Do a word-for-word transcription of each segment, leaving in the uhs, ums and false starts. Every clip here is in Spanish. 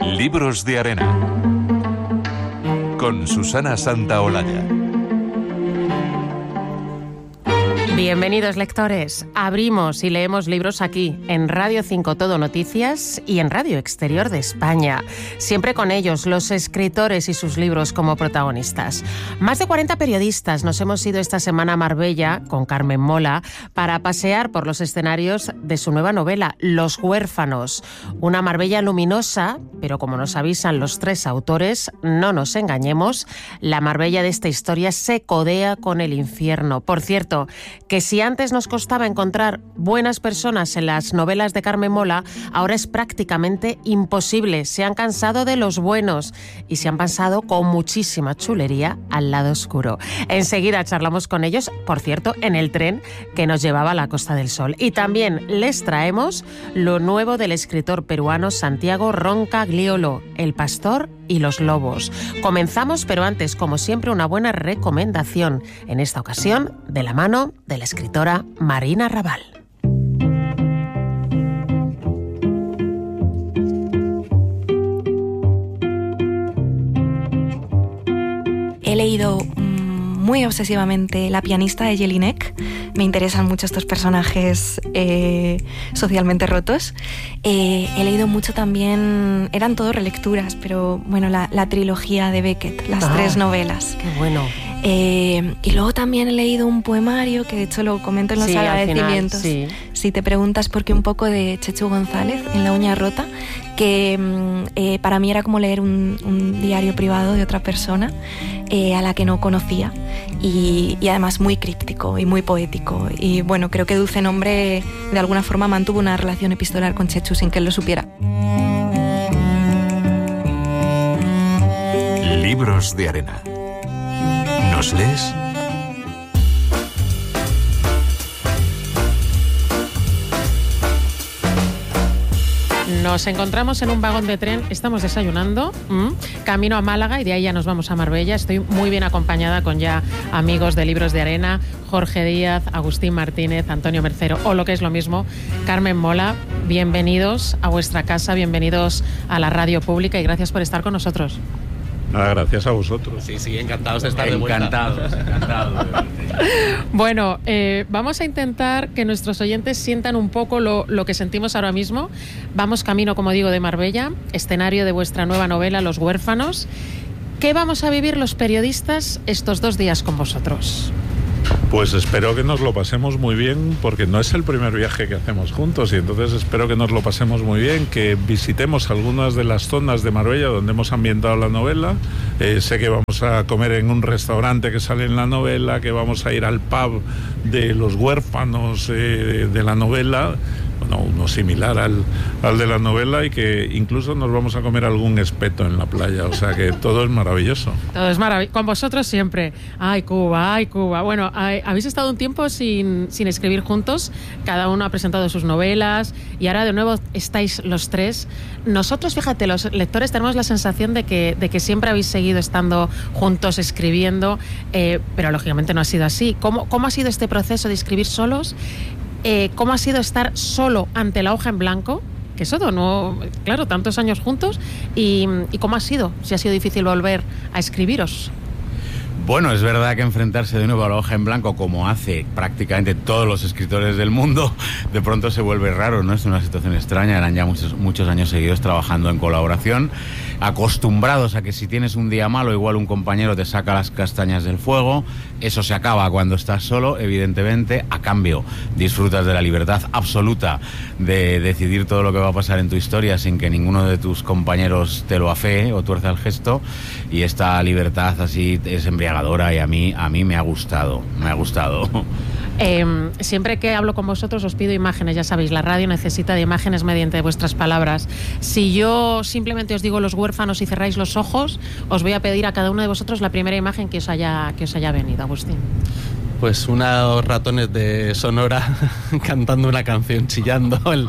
Libros de Arena con Susana Santaolalla. Bienvenidos, lectores. Abrimos y leemos libros aquí, en Radio cinco Todo Noticias y en Radio Exterior de España. Siempre con ellos, los escritores y sus libros como protagonistas. Más de cuarenta periodistas nos hemos ido esta semana a Marbella, con Carmen Mola, para pasear por los escenarios de su nueva novela, Los Huérfanos. Una Marbella luminosa, pero como nos avisan los tres autores, no nos engañemos, la Marbella de esta historia se codea con el infierno. Por cierto, que si antes nos costaba encontrar buenas personas en las novelas de Carmen Mola, ahora es prácticamente imposible. Se han cansado de los buenos y se han pasado con muchísima chulería al lado oscuro. Enseguida charlamos con ellos, por cierto, en el tren que nos llevaba a la Costa del Sol. Y también les traemos lo nuevo del escritor peruano Santiago Roncagliolo, El pastor y los lobos. Comenzamos, pero antes, como siempre, una buena recomendación, en esta ocasión de la mano de la escritora Marina Raval. He leído muy obsesivamente La pianista de Jelinek. Me interesan mucho estos personajes eh, socialmente rotos. Eh, he leído mucho también, eran todo relecturas, pero bueno, la, la trilogía de Beckett, las ah, tres novelas. Qué bueno. Eh, y luego también he leído un poemario, que de hecho lo comento en los sí, agradecimientos. Final, sí. Si te preguntas por qué, un poco de Chechu González, En la uña rota, que eh, para mí era como leer un, un diario privado de otra persona eh, a la que no conocía, y, y además muy críptico y muy poético. Y bueno, creo que Dulce Nombre de alguna forma mantuvo una relación epistolar con Chechu sin que él lo supiera. Libros de Arena. ¿Nos lees? Nos encontramos en un vagón de tren, estamos desayunando, mmm, camino a Málaga y de ahí ya nos vamos a Marbella. Estoy muy bien acompañada con ya amigos de Libros de Arena, Jorge Díaz, Agustín Martínez, Antonio Mercero, o lo que es lo mismo, Carmen Mola. Bienvenidos a vuestra casa, bienvenidos a la radio pública y gracias por estar con nosotros. Nada, gracias a vosotros. Sí, sí, encantados de estar de vuelta. Encantados, encantados. Bueno, eh, vamos a intentar que nuestros oyentes sientan un poco lo, lo que sentimos ahora mismo. Vamos camino, como digo, de Marbella, escenario de vuestra nueva novela, Los Huérfanos. ¿Qué vamos a vivir los periodistas estos dos días con vosotros? Pues espero que nos lo pasemos muy bien, porque no es el primer viaje que hacemos juntos, y entonces espero que nos lo pasemos muy bien, que visitemos algunas de las zonas de Marbella donde hemos ambientado la novela. Eh, sé que vamos a comer en un restaurante que sale en la novela, que vamos a ir al pub de Los Huérfanos eh, de la novela, bueno, uno similar al, al de la novela, y que incluso nos vamos a comer algún espeto en la playa, o sea que todo es maravilloso. Todo es maravilloso, con vosotros siempre. Ay, Cuba, ay, Cuba. Bueno, ay, habéis estado un tiempo sin, sin escribir juntos, cada uno ha presentado sus novelas y ahora de nuevo estáis los tres. Nosotros, fíjate, los lectores tenemos la sensación de que, de que siempre habéis seguido estando juntos escribiendo, eh, pero lógicamente no ha sido así. ¿Cómo, cómo ha sido este proceso de escribir solos? Eh, ¿Cómo ha sido estar solo ante la hoja en blanco? Que eso no, claro, tantos años juntos. Y, y ¿cómo ha sido? Si ha sido difícil volver a escribiros. Bueno, es verdad que enfrentarse de nuevo a la hoja en blanco, como hace prácticamente todos los escritores del mundo, de pronto se vuelve raro, ¿no? Es una situación extraña. Eran ya muchos, muchos años seguidos trabajando en colaboración, acostumbrados a que si tienes un día malo, igual un compañero te saca las castañas del fuego. Eso se acaba cuando estás solo, evidentemente. A cambio, disfrutas de la libertad absoluta de decidir todo lo que va a pasar en tu historia sin que ninguno de tus compañeros te lo afee o tuerza el gesto. Y esta libertad así es embriagadora, y a mí, a mí me ha gustado, me ha gustado. Eh, siempre que hablo con vosotros os pido imágenes, ya sabéis, la radio necesita de imágenes mediante vuestras palabras. Si yo simplemente os digo Los Huérfanos y cerráis los ojos, os voy a pedir a cada uno de vosotros la primera imagen que os haya, que os haya venido. Agustín. Pues unos ratones de Sonora cantando una canción, chillando en,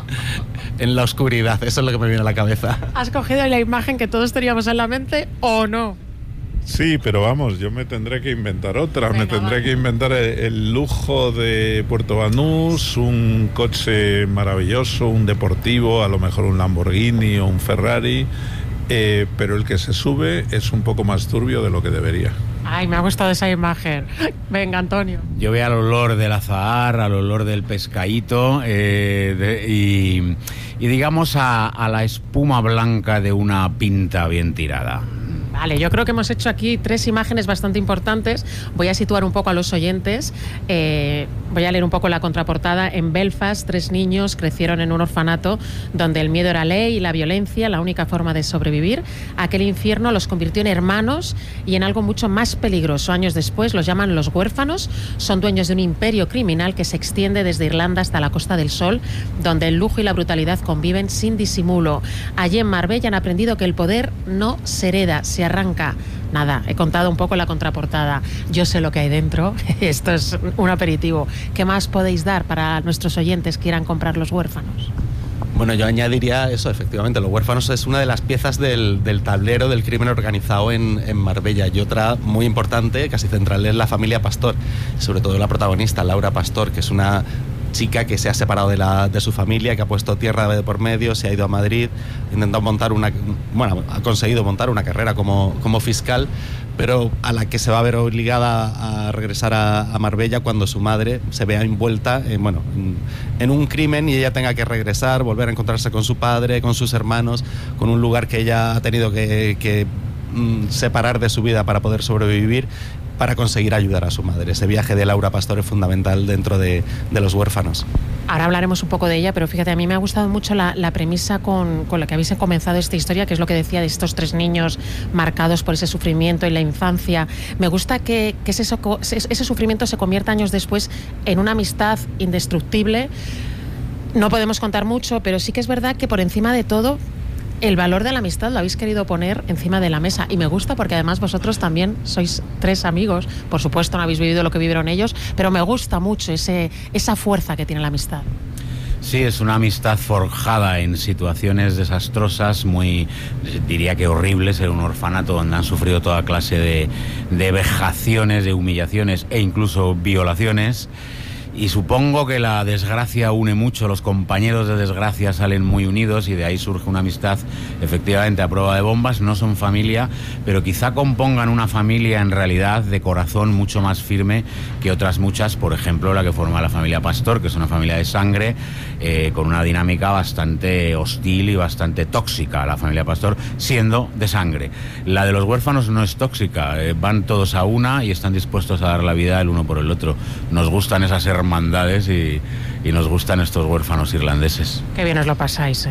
en la oscuridad. Eso es lo que me viene a la cabeza. ¿Has cogido la imagen que todos teníamos en la mente o no? Sí, pero vamos, yo me tendré que inventar otra. Venga, me tendré va. que inventar el, el lujo de Puerto Banús, un coche maravilloso, un deportivo, a lo mejor un Lamborghini o un Ferrari, eh, pero el que se sube es un poco más turbio de lo que debería. Ay, me ha gustado esa imagen. Venga, Antonio. Yo veo al olor del azahar, al olor del pescadito eh, de, y, y digamos a, a la espuma blanca de una pinta bien tirada. Vale, yo creo que hemos hecho aquí tres imágenes bastante importantes. Voy a situar un poco a los oyentes. Eh, voy a leer un poco la contraportada. En Belfast, tres niños crecieron en un orfanato donde el miedo era ley y la violencia la única forma de sobrevivir. Aquel infierno los convirtió en hermanos y en algo mucho más peligroso. Años después los llaman los huérfanos. Son dueños de un imperio criminal que se extiende desde Irlanda hasta la Costa del Sol, donde el lujo y la brutalidad conviven sin disimulo. Allí en Marbella han aprendido que el poder no se hereda, se arranca. Nada, he contado un poco la contraportada. Yo sé lo que hay dentro. Esto es un aperitivo. ¿Qué más podéis dar para nuestros oyentes que quieran comprar Los Huérfanos? Bueno, yo añadiría eso, efectivamente, Los Huérfanos es una de las piezas del, del tablero del crimen organizado en, en Marbella, y otra muy importante, casi central, es la familia Pastor, sobre todo la protagonista, Laura Pastor, que es una chica que se ha separado de, la, de su familia, que ha puesto tierra de por medio, se ha ido a Madrid, ha intentado montar una, bueno, ha conseguido montar una carrera como, como fiscal, pero a la que se va a ver obligada a regresar a, a Marbella cuando su madre se vea envuelta en, bueno, en, en un crimen y ella tenga que regresar, volver a encontrarse con su padre, con sus hermanos, con un lugar que ella ha tenido que, que mm, separar de su vida para poder sobrevivir, para conseguir ayudar a su madre. Ese viaje de Laura Pastor es fundamental dentro de, de Los Huérfanos. Ahora hablaremos un poco de ella, pero fíjate, a mí me ha gustado mucho la, la premisa con, con la que habéis comenzado esta historia, que es lo que decía de estos tres niños marcados por ese sufrimiento en la infancia. Me gusta que, que ese, ese sufrimiento se convierta años después en una amistad indestructible. No podemos contar mucho, pero sí que es verdad que por encima de todo el valor de la amistad lo habéis querido poner encima de la mesa, y me gusta porque además vosotros también sois tres amigos. Por supuesto no habéis vivido lo que vivieron ellos, pero me gusta mucho ese, esa fuerza que tiene la amistad. Sí, es una amistad forjada en situaciones desastrosas, muy, diría que horribles, en un orfanato donde han sufrido toda clase de, de vejaciones, de humillaciones e incluso violaciones. Y supongo que la desgracia une mucho, los compañeros de desgracia salen muy unidos y de ahí surge una amistad efectivamente a prueba de bombas. No son familia, pero quizá compongan una familia en realidad de corazón mucho más firme que otras muchas, por ejemplo la que forma la familia Pastor, que es una familia de sangre eh, con una dinámica bastante hostil y bastante tóxica, la familia Pastor siendo de sangre. La de Los Huérfanos no es tóxica, eh, van todos a una y están dispuestos a dar la vida el uno por el otro. Nos gustan esas hermandades y, y nos gustan estos huérfanos irlandeses. Qué bien os lo pasáis, ¿eh?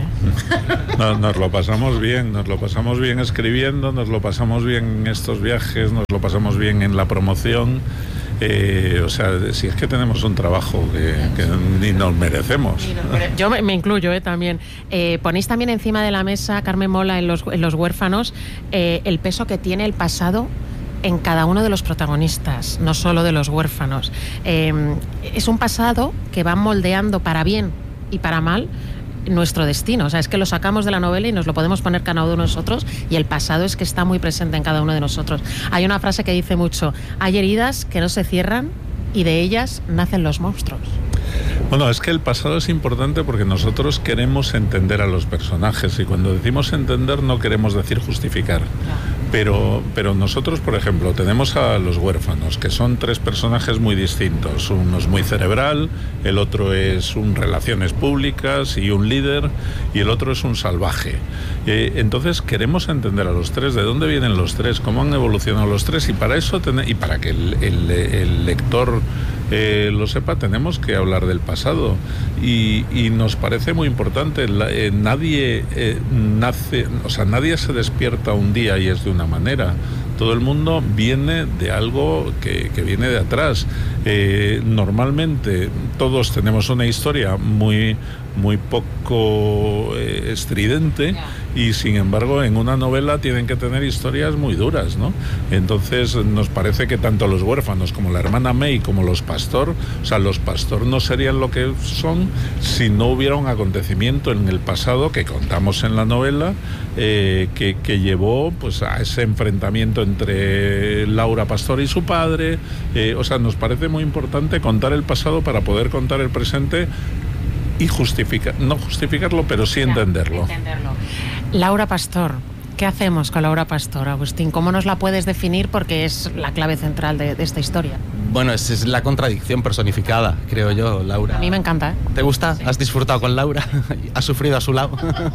No, nos lo pasamos bien, nos lo pasamos bien escribiendo, nos lo pasamos bien en estos viajes, nos lo pasamos bien en la promoción. Eh, o sea, si es que tenemos un trabajo que, que ni nos merecemos. Yo me, me incluyo eh, también. Eh, ponéis también encima de la mesa, Carmen Mola, en Los, en los Huérfanos, eh, el peso que tiene el pasado en cada uno de los protagonistas, no solo de Los Huérfanos. Eh, es un pasado que va moldeando para bien y para mal nuestro destino. O sea, es que lo sacamos de la novela y nos lo podemos poner cada uno de nosotros, y el pasado es que está muy presente en cada uno de nosotros. Hay una frase que dice mucho: hay heridas que no se cierran y de ellas nacen los monstruos. Bueno, es que el pasado es importante porque nosotros queremos entender a los personajes, y cuando decimos entender no queremos decir justificar. Pero, pero nosotros, por ejemplo, tenemos a Los Huérfanos, que son tres personajes muy distintos. Uno es muy cerebral, el otro es un relaciones públicas y un líder, y el otro es un salvaje. Eh, entonces queremos entender a los tres, de dónde vienen los tres, cómo han evolucionado los tres, y para eso ten- y para que el, el, el lector eh, lo sepa, tenemos que hablar del pasado. Y, y nos parece muy importante. La, eh, nadie eh, nace, o sea, nadie se despierta un día y es de una manera. Todo el mundo viene de algo que, que viene de atrás. Eh, normalmente todos tenemos una historia muy, muy poco eh, estridente, y sin embargo en una novela tienen que tener historias muy duras, ¿no? Entonces nos parece que tanto Los Huérfanos como la hermana May como los Pastor, o sea, los Pastor no serían lo que son si no hubiera un acontecimiento en el pasado que contamos en la novela, eh, que, que llevó pues a ese enfrentamiento entre Laura Pastor y su padre. Eh, o sea, nos parece muy importante contar el pasado para poder contar el presente y justificar, no justificarlo, pero sí entenderlo. entenderlo. Laura Pastor, ¿Qué hacemos con Laura Pastor, Agustín? ¿Cómo nos la puedes definir? Porque es la clave central de, de esta historia. Bueno, es, es la contradicción personificada, creo yo, Laura. A mí me encanta, ¿eh? ¿Te gusta? Sí. ¿Has disfrutado con Laura? ¿Has sufrido a su lado?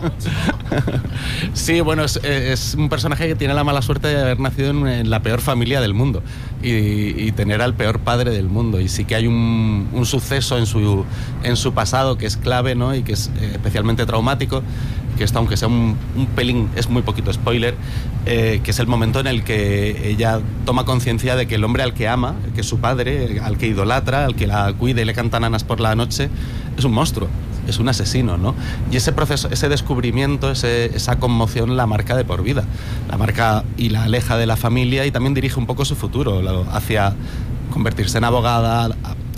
Sí, bueno, es, es un personaje que tiene la mala suerte de haber nacido en, en la peor familia del mundo y, y tener al peor padre del mundo. Y sí que hay un, un suceso en su, en su pasado que es clave, ¿no? Y que es eh, especialmente traumático, que esto, aunque sea un, un pelín, es muy poquito spoiler, eh, que es el momento en el que ella toma conciencia de que el hombre al que ama, que es su padre, al que idolatra, al que la cuida y le canta nanas por la noche, es un monstruo, es un asesino, ¿no? Y ese proceso, ese descubrimiento, ese, esa conmoción la marca de por vida, la marca y la aleja de la familia y también dirige un poco su futuro hacia convertirse en abogada,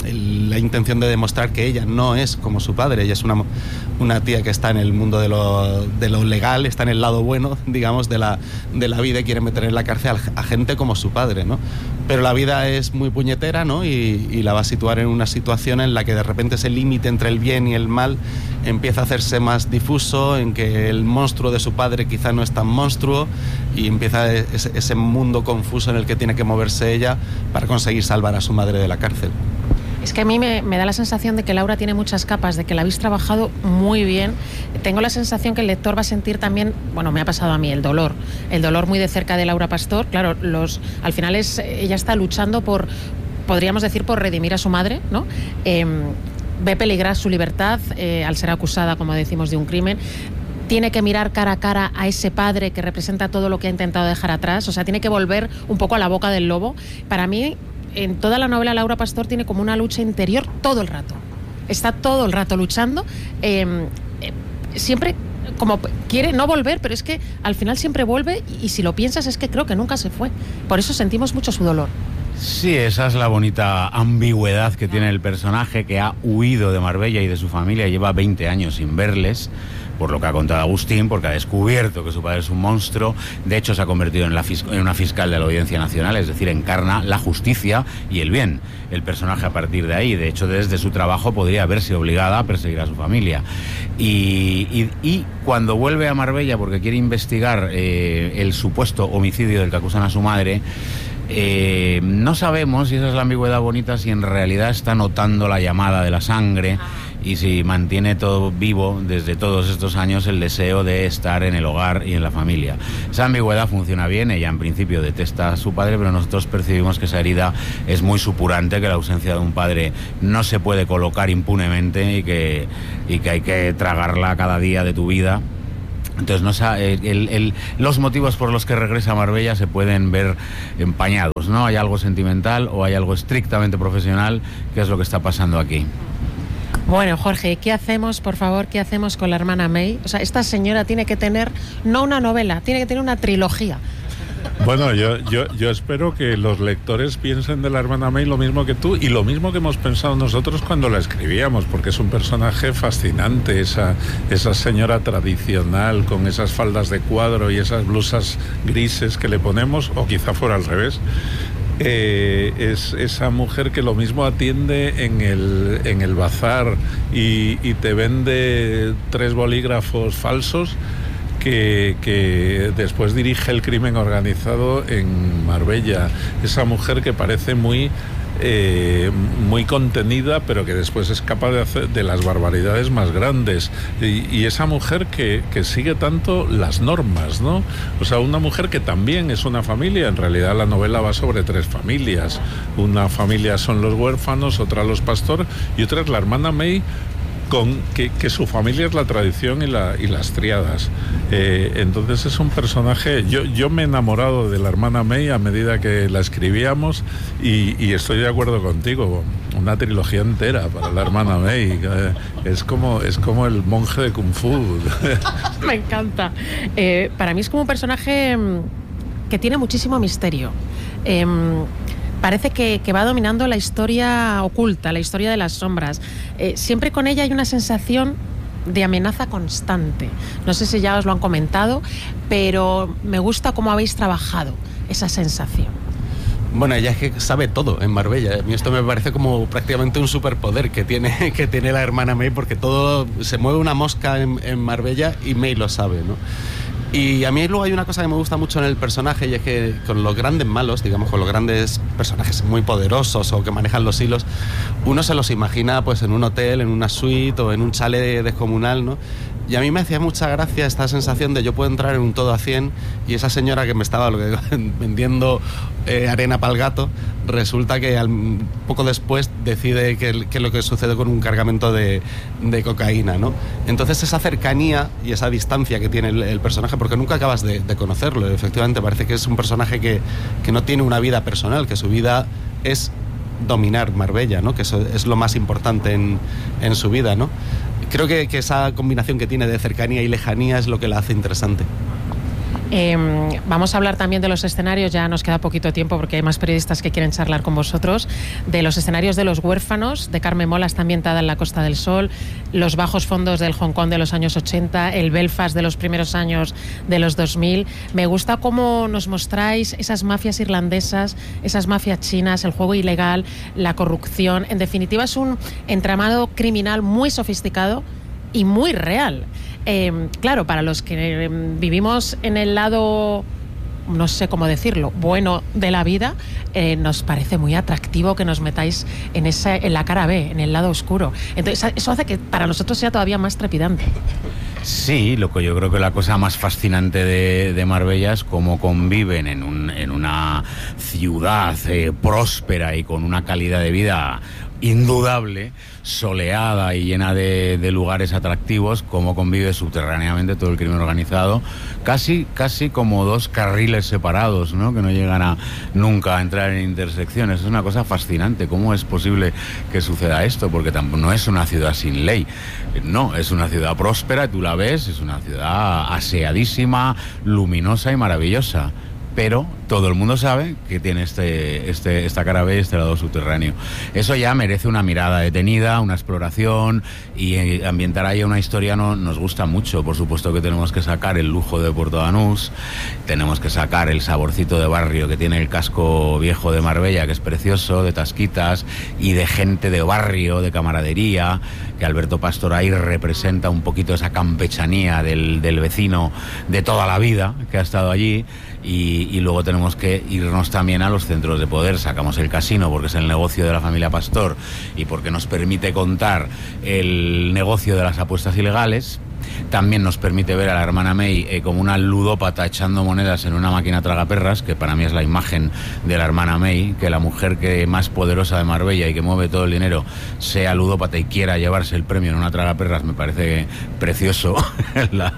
la intención de demostrar que ella no es como su padre, ella es una, una tía que está en el mundo de lo, de lo legal, está en el lado bueno, digamos, de la, de la vida y quiere meter en la cárcel a gente como su padre, ¿no? Pero la vida es muy puñetera, ¿no? Y, y la va a situar en una situación en la que de repente ese límite entre el bien y el mal empieza a hacerse más difuso, en que el monstruo de su padre quizá no es tan monstruo y empieza ese, ese mundo confuso en el que tiene que moverse ella para conseguir salvar a su madre de la cárcel. Es que a mí me, me da la sensación de que Laura tiene muchas capas, de que la habéis trabajado muy bien. Tengo la sensación que el lector va a sentir también, bueno, me ha pasado a mí, el dolor. El dolor muy de cerca de Laura Pastor. Claro, los, al final es, ella está luchando por, podríamos decir, por redimir a su madre, ¿no? Eh, ve peligrar su libertad eh, al ser acusada, como decimos, de un crimen. Tiene que mirar cara a cara a ese padre que representa todo lo que ha intentado dejar atrás. O sea, tiene que volver un poco a la boca del lobo. Para mí, en toda la novela, Laura Pastor tiene como una lucha interior todo el rato. Está todo el rato luchando. Eh, eh, siempre como quiere no volver, pero es que al final siempre vuelve y, y si lo piensas es que creo que nunca se fue. Por eso sentimos mucho su dolor. Sí, esa es la bonita ambigüedad que tiene el personaje, que ha huido de Marbella y de su familia, lleva veinte años sin verles, por lo que ha contado Agustín, porque ha descubierto que su padre es un monstruo. De hecho, se ha convertido en, la en una fiscal de la Audiencia Nacional, es decir, encarna la justicia y el bien. El personaje a partir de ahí, de hecho, desde su trabajo podría verse obligada a perseguir a su familia. Y, y, y cuando vuelve a Marbella, porque quiere investigar eh, el supuesto homicidio del que acusan a su madre, Eh, no sabemos, y esa es la ambigüedad bonita, si en realidad está notando la llamada de la sangre y si mantiene todo vivo desde todos estos años el deseo de estar en el hogar y en la familia. Esa ambigüedad funciona bien, ella en principio detesta a su padre, pero nosotros percibimos que esa herida es muy supurante, que la ausencia de un padre no se puede colocar impunemente y que, y que hay que tragarla cada día de tu vida. Entonces, no, el, el, los motivos por los que regresa a Marbella se pueden ver empañados, ¿no? Hay algo sentimental o hay algo estrictamente profesional, que es lo que está pasando aquí. Bueno, Jorge, ¿qué hacemos, por favor, qué hacemos con la hermana May? O sea, esta señora tiene que tener, no una novela, tiene que tener una trilogía. Bueno, yo, yo, yo espero que los lectores piensen de la hermana May lo mismo que tú y lo mismo que hemos pensado nosotros cuando la escribíamos, porque es un personaje fascinante, esa, esa señora tradicional con esas faldas de cuadro y esas blusas grises que le ponemos, o quizá fuera al revés. Eh, es esa mujer que lo mismo atiende en el, en el bazar y, y te vende tres bolígrafos falsos, Que, que después dirige el crimen organizado en Marbella. Esa mujer que parece muy eh, muy contenida, pero que después es capaz de hacer de las barbaridades más grandes. Y, y esa mujer que, que sigue tanto las normas, ¿no? O sea, una mujer que también es una familia. En realidad la novela va sobre tres familias. Una familia son los huérfanos, otra los Pastor y otra es la hermana May, con que, que su familia es la tradición y, la, y las tríadas. Eh, entonces es un personaje... Yo, yo me he enamorado de la hermana May a medida que la escribíamos y, y estoy de acuerdo contigo. Una trilogía entera para la hermana May. Eh, es, como, es como el monje de Kung Fu. Me encanta. Eh, para mí es como un personaje que tiene muchísimo misterio. Eh, Parece que, que va dominando la historia oculta, la historia de las sombras. Eh, siempre con ella hay una sensación de amenaza constante. No sé si ya os lo han comentado, pero me gusta cómo habéis trabajado esa sensación. Bueno, ella es que sabe todo en Marbella. A mí esto me parece como prácticamente un superpoder que tiene, que tiene la hermana May, porque todo se mueve una mosca en, en Marbella y May lo sabe, ¿no? Y a mí luego hay una cosa que me gusta mucho en el personaje, y es que con los grandes malos, digamos, con los grandes personajes muy poderosos o que manejan los hilos, uno se los imagina pues en un hotel, en una suite o en un chalet descomunal, ¿no? Y a mí me hacía mucha gracia esta sensación de yo puedo entrar en un todo a cien y esa señora que me estaba lo que, vendiendo eh, arena para el gato, resulta que al, poco después decide que, que lo que sucede con un cargamento de, de cocaína, ¿no? Entonces esa cercanía y esa distancia que tiene el, el personaje, porque nunca acabas de, de conocerlo, efectivamente parece que es un personaje que, que no tiene una vida personal, que su vida es dominar Marbella, ¿no? Que eso es lo más importante en, en su vida, ¿no? Creo que, que esa combinación que tiene de cercanía y lejanía es lo que la hace interesante. Eh, vamos a hablar también de los escenarios, ya nos queda poquito tiempo porque hay más periodistas que quieren charlar con vosotros, de los escenarios de Los Huérfanos, de Carmen Mola, está ambientada en la Costa del Sol, los bajos fondos del Hong Kong de los años ochenta, el Belfast de los primeros años de los dos mil. Me gusta cómo nos mostráis esas mafias irlandesas, esas mafias chinas, el juego ilegal, la corrupción. En definitiva, es un entramado criminal muy sofisticado y muy real. Eh, claro, para los que eh, vivimos en el lado, no sé cómo decirlo, bueno de la vida, eh, nos parece muy atractivo que nos metáis en, esa, en la cara B, en el lado oscuro. Entonces, eso hace que para nosotros sea todavía más trepidante. Sí, lo que yo creo que la cosa más fascinante de, de Marbella es cómo conviven en, un, en una ciudad eh, próspera y con una calidad de vida indudable, soleada y llena de, de lugares atractivos, cómo convive subterráneamente todo el crimen organizado, casi casi como dos carriles separados, ¿no? Que no llegan a nunca a entrar en intersecciones. Es una cosa fascinante. ¿Cómo es posible que suceda esto? Porque tampoco, no es una ciudad sin ley, no, es una ciudad próspera, tú la ves, es una ciudad aseadísima, luminosa y maravillosa. Pero todo el mundo sabe que tiene este, este, esta cara B, este lado subterráneo. Eso ya merece una mirada detenida, una exploración, y ambientar ahí una historia no, nos gusta mucho. Por supuesto que tenemos que sacar el lujo de Puerto Banús, tenemos que sacar el saborcito de barrio que tiene el casco viejo de Marbella, que es precioso, de tasquitas y de gente de barrio, de camaradería, que Alberto Pastor ahí representa un poquito esa campechanía del, del vecino de toda la vida que ha estado allí. Y, y luego tenemos que irnos también a los centros de poder. Sacamos el casino porque es el negocio de la familia Pastor y porque nos permite contar el negocio de las apuestas ilegales. También nos permite ver a la hermana May eh, como una ludópata echando monedas en una máquina tragaperras, que para mí es la imagen de la hermana May, que la mujer que más poderosa de Marbella y que mueve todo el dinero sea ludópata y quiera llevarse el premio en una tragaperras, me parece precioso la,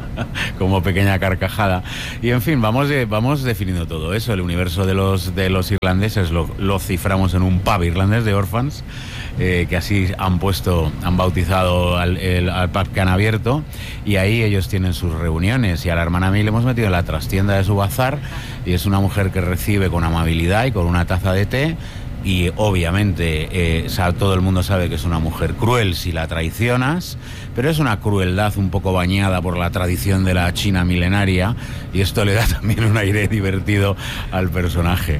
como pequeña carcajada. Y en fin, vamos, de, vamos definiendo todo eso. El universo de los, de los irlandeses lo, lo ciframos en un pub irlandés de Orphans, eh, que así han puesto, han bautizado al, el, al pub que han abierto. Y ahí ellos tienen sus reuniones, y a la hermana May le hemos metido en la trastienda de su bazar, y es una mujer que recibe con amabilidad y con una taza de té, y obviamente eh, sabe, todo el mundo sabe que es una mujer cruel si la traicionas, pero es una crueldad un poco bañada por la tradición de la China milenaria, y esto le da también un aire divertido al personaje.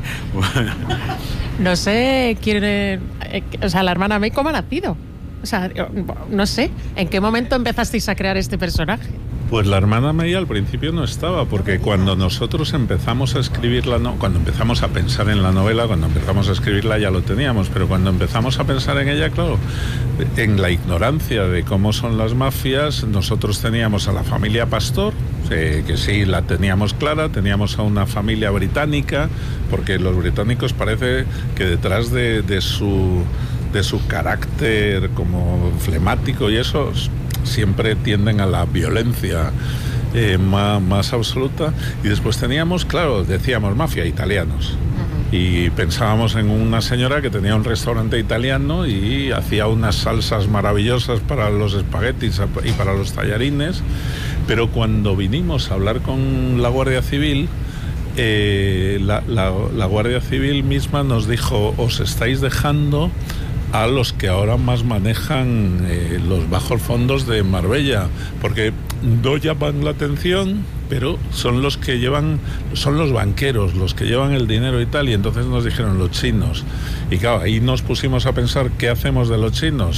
No sé quién, eh, o sea, la hermana May, ¿cómo ha nacido? O sea, no sé, ¿en qué momento empezasteis a crear este personaje? Pues la hermana May al principio no estaba, porque cuando nosotros empezamos a escribirla, no, cuando empezamos a pensar en la novela, cuando empezamos a escribirla ya lo teníamos, pero cuando empezamos a pensar en ella, claro, en la ignorancia de cómo son las mafias, nosotros teníamos a la familia Pastor, eh, que sí la teníamos clara, teníamos a una familia británica, porque los británicos parece que detrás de, de su... de su carácter como flemático y eso, siempre tienden a la violencia eh, más, más absoluta. Y después teníamos, claro, decíamos mafia, italianos. Uh-huh. Y pensábamos en una señora que tenía un restaurante italiano y hacía unas salsas maravillosas para los espaguetis y para los tallarines. Pero cuando vinimos a hablar con la Guardia Civil, eh, la, la, la Guardia Civil misma nos dijo: os estáis dejando a los que ahora más manejan eh, los bajos fondos de Marbella, porque no llaman la atención, pero son los que llevan, son los banqueros, los que llevan el dinero y tal, y entonces nos dijeron los chinos. Y claro, ahí nos pusimos a pensar, ¿qué hacemos de los chinos?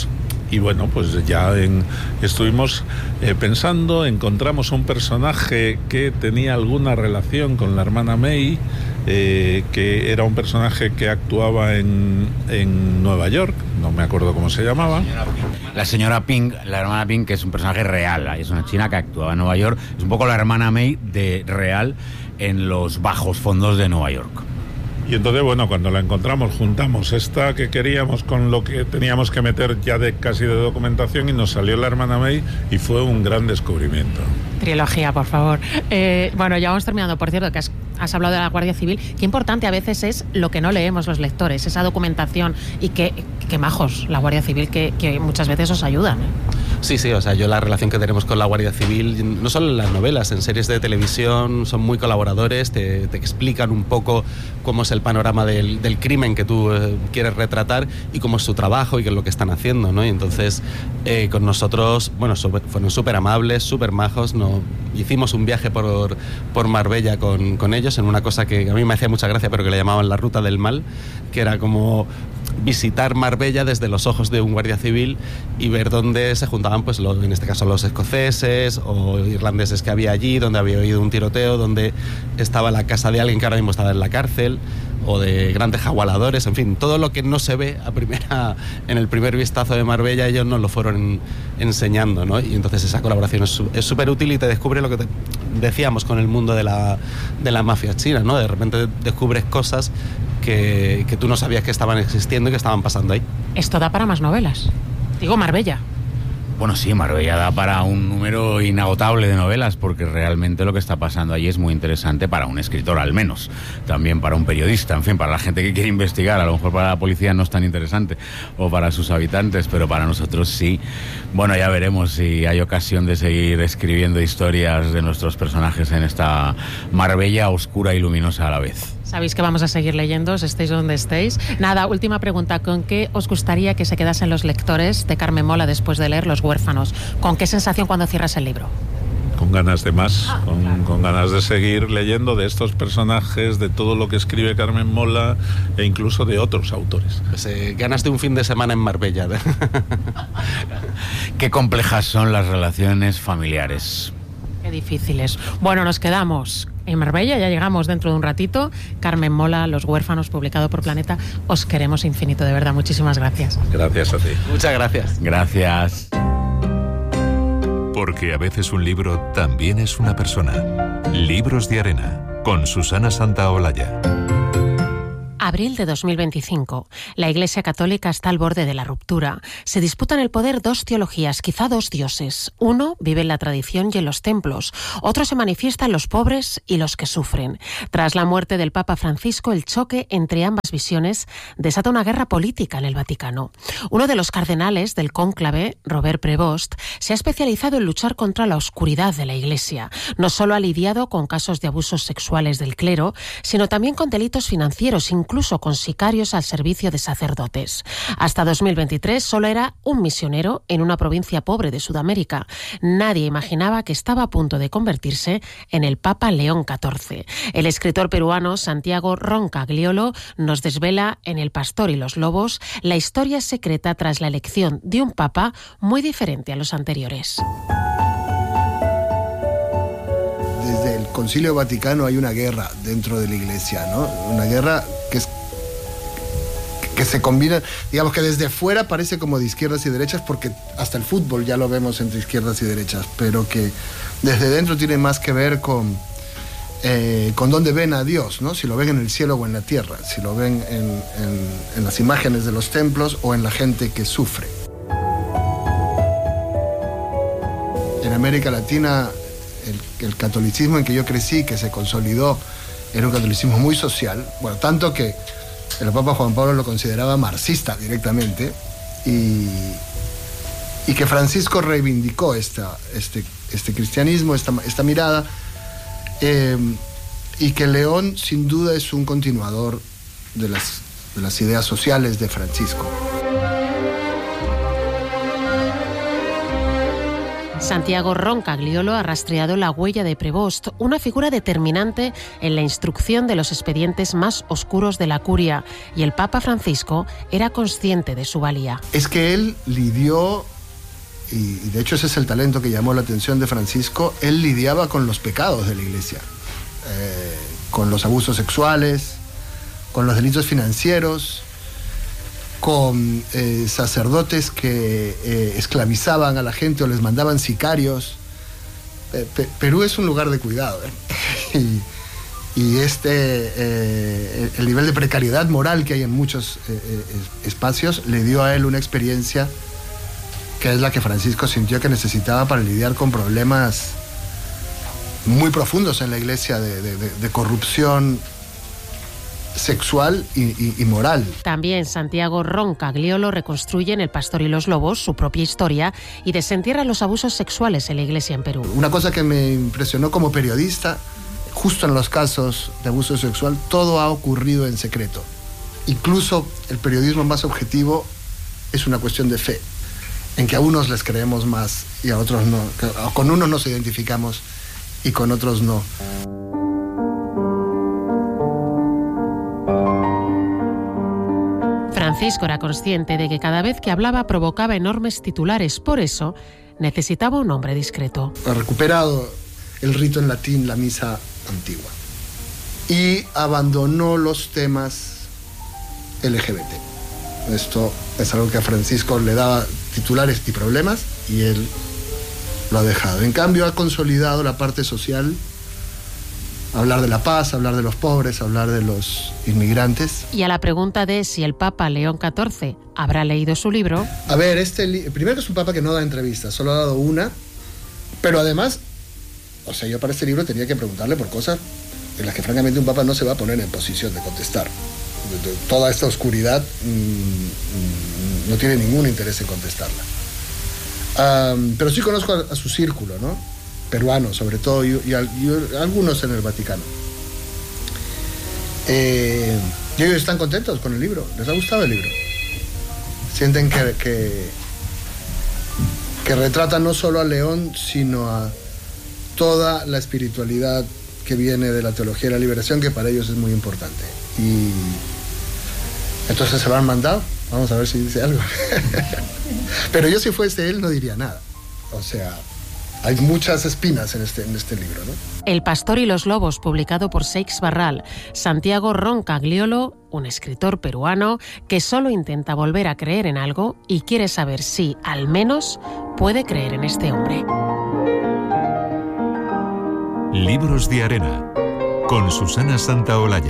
y bueno, pues ya en, estuvimos eh, pensando, encontramos un personaje que tenía alguna relación con la hermana May, eh, que era un personaje que actuaba en, en Nueva York, no me acuerdo cómo se llamaba. La señora Pink, la hermana Pink, que es un personaje real, es una china que actuaba en Nueva York, es un poco la hermana May de real en los bajos fondos de Nueva York. Y entonces, bueno, cuando la encontramos, juntamos esta que queríamos con lo que teníamos que meter ya de casi de documentación y nos salió la hermana May y fue un gran descubrimiento. Trilogía, por favor. Eh, bueno, ya vamos terminando. Por cierto, que has, has hablado de la Guardia Civil. Qué importante a veces es lo que no leemos los lectores, esa documentación, y qué, qué majos la Guardia Civil, que, que muchas veces os ayudan, ¿eh? Sí, sí, o sea, yo la relación que tenemos con la Guardia Civil, no solo en las novelas, en series de televisión, son muy colaboradores, te, te explican un poco cómo es el panorama del, del crimen que tú eh, quieres retratar y cómo es su trabajo y qué es lo que están haciendo, ¿no? Y entonces, eh, con nosotros, bueno, super, fueron súper amables, súper majos, no, hicimos un viaje por, por Marbella con, con ellos en una cosa que a mí me hacía mucha gracia, pero que le llamaban la Ruta del Mal, que era como visitar Marbella desde los ojos de un guardia civil y ver dónde se juntaban, pues lo, en este caso los escoceses o irlandeses que había allí, donde había habido un tiroteo, donde estaba la casa de alguien que ahora mismo estaba en la cárcel, o de grandes jagualadores, en fin, todo lo que no se ve a primera, en el primer vistazo de Marbella, ellos nos lo fueron enseñando, ¿no? Y entonces esa colaboración es súper útil y te descubre lo que te decíamos con el mundo de la, de la mafia china, ¿no? De repente descubres cosas que, que tú no sabías que estaban existiendo y que estaban pasando ahí. Esto da para más novelas. Digo, Marbella. Bueno, sí, Marbella da para un número inagotable de novelas, porque realmente lo que está pasando allí es muy interesante para un escritor, al menos. También para un periodista, en fin, para la gente que quiere investigar. A lo mejor para la policía no es tan interesante, o para sus habitantes, pero para nosotros sí. Bueno, ya veremos si hay ocasión de seguir escribiendo historias de nuestros personajes en esta Marbella oscura y luminosa a la vez. Sabéis que vamos a seguir leyendo, estéis donde estéis. Nada, última pregunta. ¿Con qué os gustaría que se quedasen los lectores de Carmen Mola después de leer Los Huérfanos? ¿Con qué sensación cuando cierras el libro? Con ganas de más, con, con ganas de seguir leyendo de estos personajes, de todo lo que escribe Carmen Mola e incluso de otros autores. Pues, eh, ganas de un fin de semana en Marbella. Qué complejas son las relaciones familiares. Qué difíciles. Bueno, nos quedamos en Marbella, ya llegamos dentro de un ratito. Carmen Mola, Los Huérfanos, publicado por Planeta. Os queremos infinito, de verdad. Muchísimas gracias. Gracias a ti. Muchas gracias. Gracias. Porque a veces un libro también es una persona. Libros de Arena, con Susana Santaolalla. Abril de dos mil veinticinco. La Iglesia Católica está al borde de la ruptura. Se disputan el poder dos teologías, quizá dos dioses. Uno vive en la tradición y en los templos. Otro se manifiesta en los pobres y los que sufren. Tras la muerte del Papa Francisco, el choque entre ambas visiones desata una guerra política en el Vaticano. Uno de los cardenales del cónclave, Robert Prevost, se ha especializado en luchar contra la oscuridad de la Iglesia. No solo ha lidiado con casos de abusos sexuales del clero, sino también con delitos financieros, incluso con sicarios al servicio de sacerdotes. Hasta dos mil veintitrés solo era un misionero en una provincia pobre de Sudamérica. Nadie imaginaba que estaba a punto de convertirse en el Papa León catorce. El escritor peruano Santiago Roncagliolo nos desvela en El pastor y los lobos la historia secreta tras la elección de un papa muy diferente a los anteriores. Desde el Concilio Vaticano hay una guerra dentro de la Iglesia, ¿no? Una guerra que es que se combina, digamos que desde fuera parece como de izquierdas y derechas, porque hasta el fútbol ya lo vemos entre izquierdas y derechas, pero que desde dentro tiene más que ver con, eh, con dónde ven a Dios, ¿no? Si lo ven en el cielo o en la tierra, si lo ven en, en, en las imágenes de los templos o en la gente que sufre. En América Latina, el, el catolicismo en que yo crecí, que se consolidó, era un catolicismo muy social, bueno, tanto que el Papa Juan Pablo lo consideraba marxista directamente, y, y que Francisco reivindicó esta, este, este cristianismo, esta, esta mirada, eh, y que León sin duda es un continuador de las, de las ideas sociales de Francisco. Santiago Roncagliolo ha rastreado la huella de Prevost, una figura determinante en la instrucción de los expedientes más oscuros de la curia, y el Papa Francisco era consciente de su valía. Es que él lidió, y de hecho ese es el talento que llamó la atención de Francisco, él lidiaba con los pecados de la Iglesia, eh, con los abusos sexuales, con los delitos financieros, con eh, sacerdotes que eh, esclavizaban a la gente o les mandaban sicarios. Eh, Pe- Perú es un lugar de cuidado, ¿eh? y, y este eh, el nivel de precariedad moral que hay en muchos eh, eh, espacios le dio a él una experiencia que es la que Francisco sintió que necesitaba para lidiar con problemas muy profundos en la Iglesia de, de, de, de corrupción sexual y, y, y moral. También Santiago Roncagliolo reconstruye en El Pastor y los Lobos su propia historia y desentierra los abusos sexuales en la Iglesia en Perú. Una cosa que me impresionó como periodista, justo en los casos de abuso sexual, todo ha ocurrido en secreto. Incluso el periodismo más objetivo es una cuestión de fe, en que a unos les creemos más y a otros no. Con unos nos identificamos y con otros no. Francisco era consciente de que cada vez que hablaba provocaba enormes titulares, por eso necesitaba un hombre discreto. Ha recuperado el rito en latín, la misa antigua, y abandonó los temas L G B T. Esto es algo que a Francisco le daba titulares y problemas, y él lo ha dejado. En cambio, ha consolidado la parte social, hablar de la paz, hablar de los pobres, hablar de los inmigrantes. Y a la pregunta de si el Papa León catorce habrá leído su libro... A ver, este li- primero es un Papa que no da entrevistas, solo ha dado una, pero además, o sea, yo para este libro tenía que preguntarle por cosas en las que francamente un Papa no se va a poner en posición de contestar. De, de, toda esta oscuridad mmm, mmm, no tiene ningún interés en contestarla. Um, pero sí conozco a, a su círculo, ¿no? Peruano, sobre todo, y, y, y algunos en el Vaticano. Eh, y ellos están contentos con el libro, les ha gustado el libro. Sienten que, que, que retrata no solo a León, sino a toda la espiritualidad que viene de la teología de la liberación, que para ellos es muy importante. Y entonces se lo han mandado, vamos a ver si dice algo. Pero yo si fuese él no diría nada. O sea... hay muchas espinas en este, en este libro, ¿no? El Pastor y los Lobos, publicado por Seix Barral. Santiago Roncagliolo, un escritor peruano que solo intenta volver a creer en algo y quiere saber si, al menos, puede creer en este hombre. Libros de Arena, con Susana Santaolalla.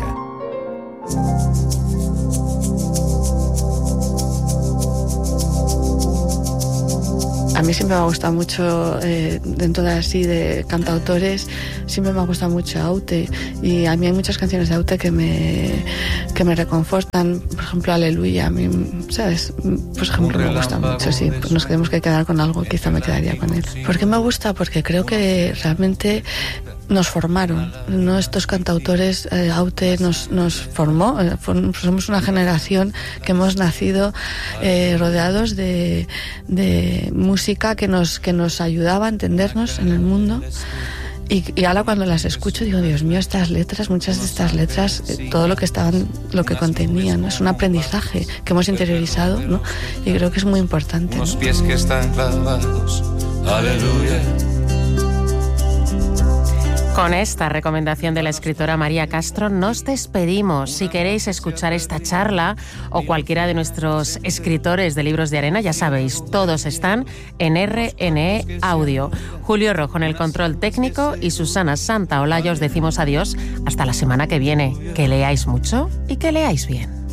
A mí siempre me ha gustado mucho, eh, dentro de así de cantautores, siempre me ha gustado mucho Aute. Y a mí hay muchas canciones de Aute que me, que me reconfortan. Por ejemplo, Aleluya, a mí, ¿sabes? Por ejemplo, me gusta mucho, sí. Pues nos tenemos que quedar con algo, quizá me quedaría con él. ¿Por qué me gusta? Porque creo que realmente nos formaron, ¿no? Estos cantautores, eh, Aute nos, nos formó, eh, somos una generación que hemos nacido eh, rodeados de, de música que nos, que nos ayudaba a entendernos en el mundo. Y, y ahora cuando las escucho digo, Dios mío, estas letras, muchas de estas letras, eh, todo lo que estaban, lo que contenían, ¿no? Es un aprendizaje que hemos interiorizado, ¿no? Y creo que es muy importante, ¿no? Los pies que están clavados, aleluya. Con esta recomendación de la escritora María Castro nos despedimos. Si queréis escuchar esta charla o cualquiera de nuestros escritores de Libros de Arena, ya sabéis, todos están en R N E Audio. Julio Rojo en el control técnico y Susana Santaolalla os decimos adiós hasta la semana que viene. Que leáis mucho y que leáis bien.